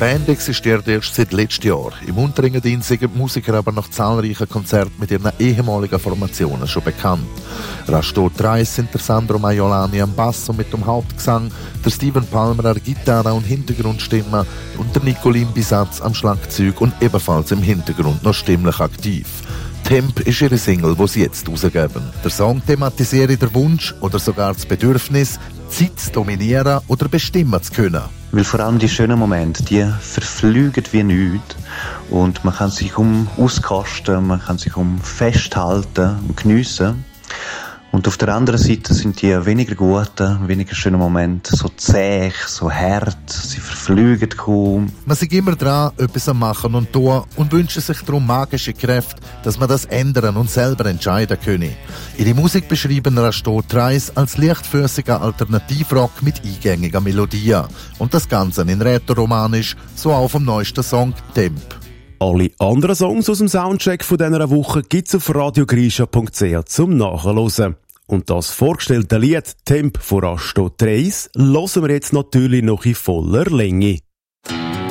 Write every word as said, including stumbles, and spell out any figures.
Band existiert erst seit letztem Jahr. Im Unterengadin sind die Musiker aber nach zahlreichen Konzerten mit ihren ehemaligen Formationen schon bekannt. Rasto Treis sind der Sandro Maiolani am Bass und mit dem Hauptgesang, der Steven Palmer an Gitarre und Hintergrundstimme und der Nicolin Bisatz am Schlagzeug und ebenfalls im Hintergrund noch stimmlich aktiv. Temp ist ihre Single, die sie jetzt rausgeben. Der Song thematisiere den Wunsch oder sogar das Bedürfnis, Zeit zu dominieren oder bestimmen zu können. Weil vor allem die schönen Momente, die verfliegen wie nichts. Und man kann sich um auskosten, man kann sich um festhalten und geniessen. Und auf der anderen Seite sind die weniger guten, weniger schönen Momente so zäh, so hart, sie verfliegen kaum. Man ist immer dran, etwas zu machen und tun und wünscht sich darum magische Kräfte, dass man das ändern und selber entscheiden könne. Ihre Musik beschreiben Rasto Treis als leichtfüßiger Alternativrock mit eingängiger Melodie. Und das Ganze in rätoromanisch, so auch vom neuesten Song Temp. Alle anderen Songs aus dem Soundcheck von dieser Woche gibt's auf radiogrisha punkt c h zum Nachhören. Und das vorgestellte Lied Temp von Rasto Treis hören wir jetzt natürlich noch in voller Länge.